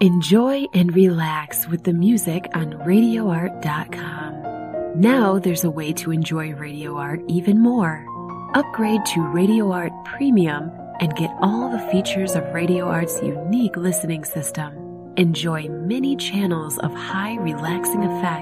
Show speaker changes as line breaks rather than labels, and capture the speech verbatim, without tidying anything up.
Enjoy and relax with the music on radio art dot com. Now there's a way to enjoy Radio Art even more. Upgrade to Radio Art Premium and get all the features of Radio Art's unique listening system. Enjoy many channels of high relaxing effects